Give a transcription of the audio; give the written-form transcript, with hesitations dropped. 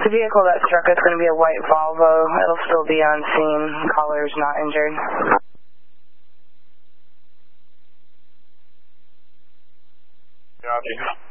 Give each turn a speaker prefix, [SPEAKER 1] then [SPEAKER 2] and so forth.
[SPEAKER 1] The vehicle that struck us is going to be a white Volvo. It'll still be on scene. Caller's not injured.
[SPEAKER 2] Copy.